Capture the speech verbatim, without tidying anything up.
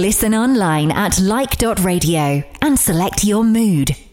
Listen online at like dot radio and select your mood.